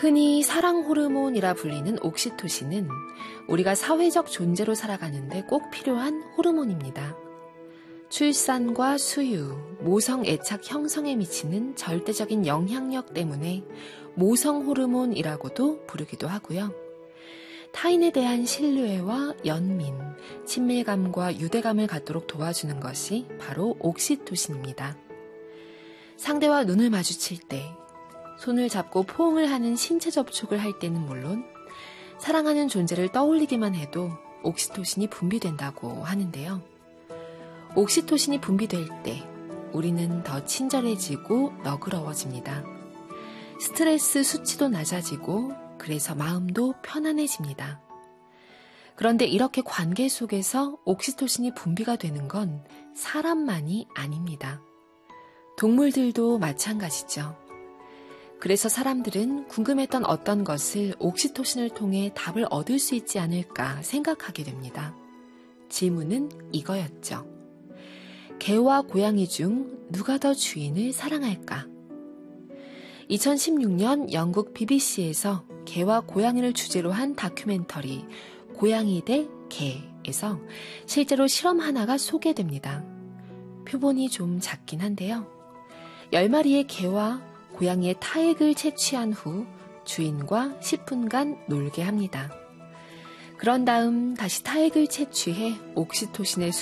흔히 사랑 호르몬이라 불리는 옥시토신은 우리가 사회적 존재로 살아가는데 꼭 필요한 호르몬입니다. 출산과 수유, 모성 애착 형성에 미치는 절대적인 영향력 때문에 모성 호르몬이라고도 부르기도 하고요. 타인에 대한 신뢰와 연민, 친밀감과 유대감을 갖도록 도와주는 것이 바로 옥시토신입니다. 상대와 눈을 마주칠 때, 손을 잡고 포옹을 하는 신체 접촉을 할 때는 물론 사랑하는 존재를 떠올리기만 해도 옥시토신이 분비된다고 하는데요. 옥시토신이 분비될 때 우리는 더 친절해지고 너그러워집니다. 스트레스 수치도 낮아지고 그래서 마음도 편안해집니다. 그런데 이렇게 관계 속에서 옥시토신이 분비가 되는 건 사람만이 아닙니다. 동물들도 마찬가지죠. 그래서 사람들은 궁금했던 어떤 것을 옥시토신을 통해 답을 얻을 수 있지 않을까 생각하게 됩니다. 질문은 이거였죠. 개와 고양이 중 누가 더 주인을 사랑할까? 2016년 영국 BBC에서 개와 고양이를 주제로 한 다큐멘터리 고양이 대 개에서 실제로 실험 하나가 소개됩니다. 표본이 좀 작긴 한데요. 10마리의 개와 고양이의 타액을 채취한 후 주인과 10분간 놀게 합니다. 그런 다음 다시 타액을 채취해 옥시토신의